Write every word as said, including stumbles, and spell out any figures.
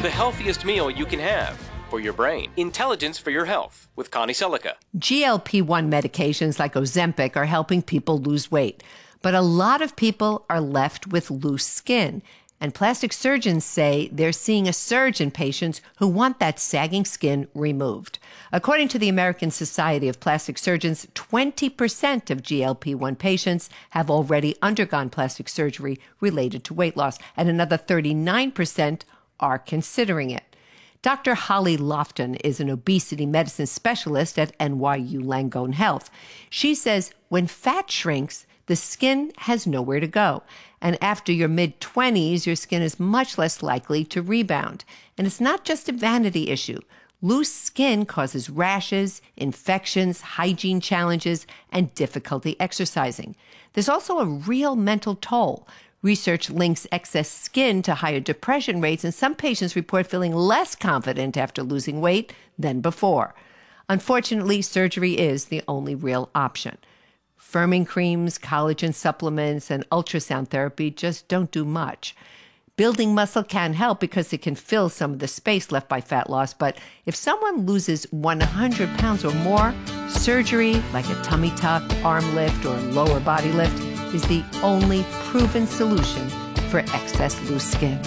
the healthiest meal you can have for your brain. Intelligence for your health with Connie Selica. G L P one medications like Ozempic are helping people lose weight, but a lot of people are left with loose skin. And plastic surgeons say they're seeing a surge in patients who want that sagging skin removed. According to the American Society of Plastic Surgeons, twenty percent of G L P one patients have already undergone plastic surgery related to weight loss, and another thirty-nine percent are considering it. Doctor Holly Lofton is an obesity medicine specialist at N Y U Langone Health. She says when fat shrinks, the skin has nowhere to go. And after your mid-twenties, your skin is much less likely to rebound. And it's not just a vanity issue. Loose skin causes rashes, infections, hygiene challenges, and difficulty exercising. There's also a real mental toll. Research links excess skin to higher depression rates, and some patients report feeling less confident after losing weight than before. Unfortunately, surgery is the only real option. Firming creams, collagen supplements, and ultrasound therapy just don't do much. Building muscle can help because it can fill some of the space left by fat loss, but if someone loses one hundred pounds or more, surgery like a tummy tuck, arm lift, or lower body lift is the only proven solution for excess loose skin.